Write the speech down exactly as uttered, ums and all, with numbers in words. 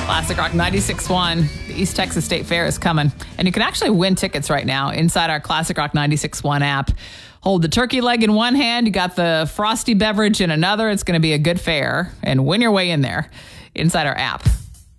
Classic Rock ninety-six point one. The East Texas State Fair is coming. And you can actually win tickets right now inside our Classic Rock ninety-six point one app. Hold the turkey leg in one hand. You got the frosty beverage in another. It's going to be a good fair. And win your way in there inside our app.